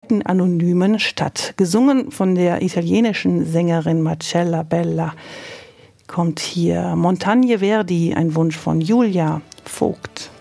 versteckten anonymen Stadt. Gesungen von der italienischen Sängerin Marcella Bella. Kommt hier Montagne Verdi, ein Wunsch von Julia Vogt.